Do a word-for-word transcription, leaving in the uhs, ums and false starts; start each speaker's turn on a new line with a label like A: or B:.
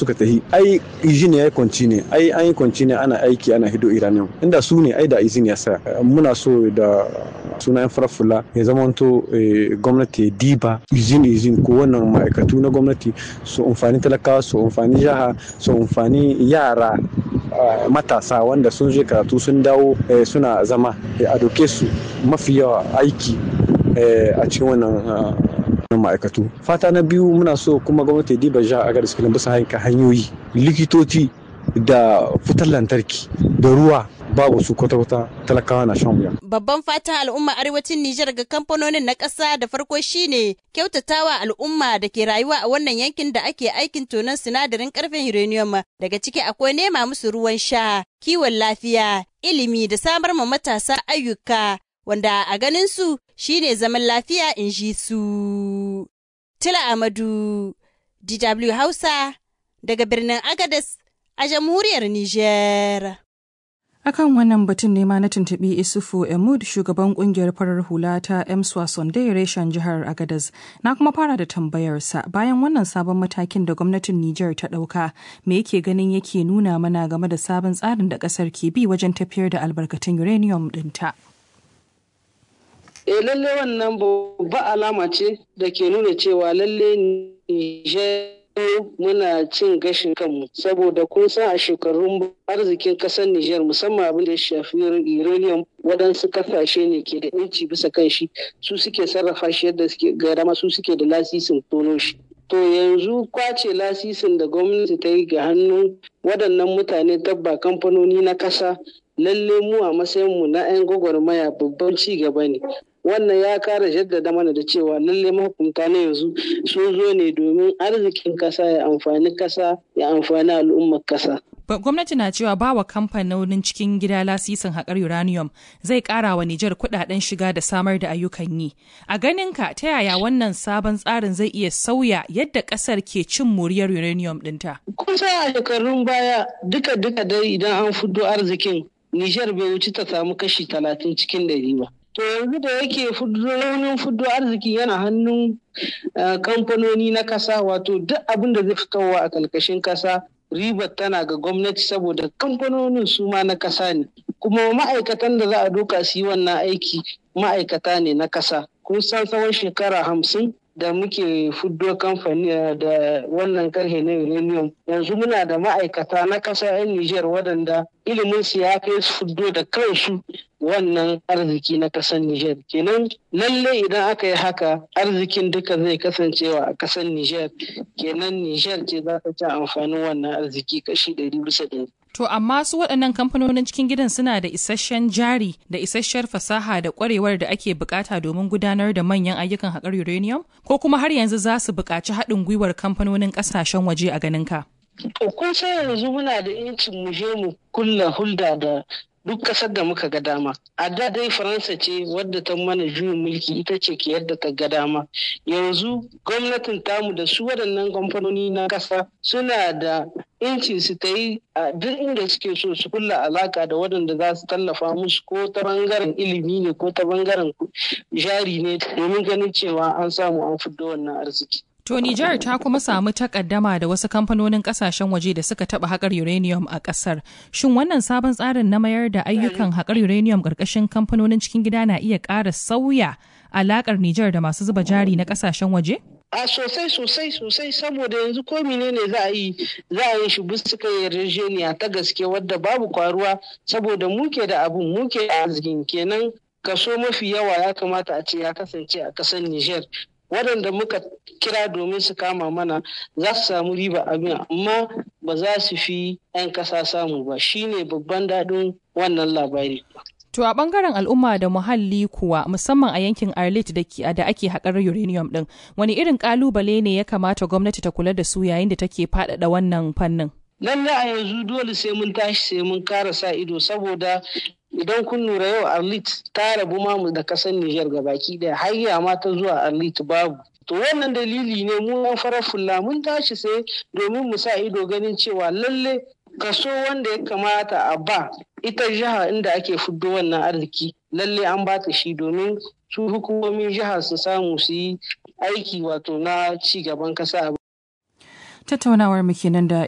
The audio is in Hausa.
A: suka tahi ai izini ya kwanci ne ai an yi kwanci ne ana aiki ana hido iranium inda su ne ai da izini ya sa muna so da sunayen farfula ya zamanto gwamnati ya diba izini izini ko wannan ma'aikatu na gwamnati su amfani talakawa su amfani jaha su amfani yara matasa wanda sun je karatu sun dawo suna zama a doke su mafi yawa aiki a cikin wannan ma'aikatu. Fata na biyu muna so kuma gwamnati diba jiha a garis kilan bisa hanyoyi likitoci da fitar lantarki da ruwa babu su kwata-kwata talakawa na shan wuya.
B: Babban fatan al'umma arewacin Nijar ga kamfanonin na ƙasa da farko shine kyautatawa al'umma da ke rayuwa a wannan yankin da ake aikin tonon sinadarin ƙarfen uranium. Daga ciki akwai nema musu ruwan sha, kiwon lafiya, ilimi da samar ma matasa ayyuka wanda a ganin su shine zaman lafiya in ji su. Tila Amadu, D W Hausa, daga birnin Agadez a jamhuriyar Nijar.
C: Akan wannan batun ne ma na tuntuɓi Isufu Emud shugaban kungiyar farar hula ta Emswa Sunday reshen jihar Agadez. Na kuma fara da tambayarsa bayan wannan sabon matakin da gwamnatin Nijar ta ɗauka me yake ganin yake nuna mana game da sabon tsarin da ƙasar ke bi wajen tafiyar da albarkatun uranium ɗinta.
D: E lalle wannan babba alama ce da ke nuna cewa lalle Nijar muna cin gashin kanmu saboda kun san a shekarun arzikin kasar Nijar musamman abin da ya shafi uranium waɗansu kasashe ne ke da inci bisa kan shi su suke sarrafa shi yadda suke gara su suke da lasisin tono shi. To yanzu kwace lasisin da gwamnati ta yi ga hannun waɗannan mutane tabba kamfanoni na ƙasa lalle mu a matsayinmu na 'yan gwagwarmaya babban ci gaba ne. Wannan ya kara jaddada mana da cewa lalle mahukunta na yanzu sun zo ne domin arzikin kasa ya amfani kasa ya amfani al'ummar kasa.
C: Gwamnati na cewa ba wa kamfanonin cikin gida lasisin haƙar uranium zai ƙara wa Nijar kuɗaɗen shiga da samar da ayyukan yi. A ganinka ta yaya wannan sabon tsarin zai iya sauya yadda ƙasar ke cin moriyar uranium ɗinta?
D: Kusa a shekarun baya duka-duka dai idan an fiddo arzikin Nijar bai wuce ta samu kashi talatin cikin ɗari ba. To yanzu da yake raunin fuddo arziki yana hannun kamfanoni na kasa wato duk abin da zai fitowa a kalkashin kasa ribar tana ga gwamnati saboda kamfanonin su ma na kasa ne kuma ma'aikatan da za a doka su yi wannan aiki ma'aikata ne na kasa kun san tsawon shekara hamsin da muke fuddo kamfani da wannan karhe na uranium yanzu muna da ma'aikata na kasa 'yan Nijar waɗanda ilimin su ya kai su fuddo da kansu wannan arziki na kasar Nijar. Kenan lalle idan aka yi haka arzikin duka zai kasancewa a kasar Nijar. Kenan Nijar ce za ta ci amfanin wannan arziki kashi ɗari bisa ɗari.
C: To amma su waɗannan kamfanonin cikin gidan suna da isasshen jari da isasshiyar fasaha da ƙwarewar da ake bukata domin gudanar da manyan ayyukan haƙar uranium? Ko kuma har yanzu za su buƙaci haɗin gwiwar kamfanonin ƙasashen waje a ganinka?
D: To kun san yanzu muna da incin mu je mu kulla hulda da duk kasar da muka ga dama. A da dai Faransa ce wadda ta mana juyin mulki ita ce ke yadda ta ga dama. Yanzu gwamnatin tamu da su waɗannan kamfanoni na ƙasa suna da incin su ta yi a duk inda suke so su kulla alaka da waɗanda za su tallafa musu ko ta bangaren ilimi ne ko ta bangaren jari ne domin ganin cewa an samu an fiddo wannan arziki.
C: To Nijar ta kuma samu takaddama da wasu kamfanonin kasashen waje da suka taba haƙar uranium a ƙasar. Shin wannan sabon tsarin na mayar da ayyukan haƙar uranium ƙarƙashin kamfanonin cikin gida na iya ƙara sauya alaƙar Nijar da masu zuba jari na ƙasashen waje?
D: A sosai sosai sosai saboda yanzu ko menene za a yi za a yi shi bisa yarjejeniya ta gaske wadda babu kwaruwa saboda muke da abun muke da arzikin kenan kaso mafi yawa ya kamata a ce ya kasance a ƙasar Nijar. Waɗanda muka kira domin su kama mana za su samu riba abin amma ba za su fi 'yan ƙasa samu ba shine babban daɗin wannan labari.
C: To a ɓangaren al'umma da muhalli kuwa musamman a yankin Arlit da ake haƙar uranium ɗin wani irin ƙalubale ne ya kamata gwamnati ta kula da su yayin da take faɗaɗa wannan fannin?
D: Lallai a yanzu dole sai mun tashi sai mun kara sa ido saboda idan kun lura yau Arlit ta rabu mamu da kasar Nijar gabaki daya hayya ma ta zuwa Arlit babu. To wannan dalili ne mu yan farar fulla mun tashi sai domin mu sa ido ganin cewa lalle kaso wanda ya kamata a ba ita jiha inda ake fuddo wannan arziki lalle an ba ta shi domin su hukumomin jiha su samu su yi aiki wato na ci gaban kasa.
C: Tattaunawar mu kenan da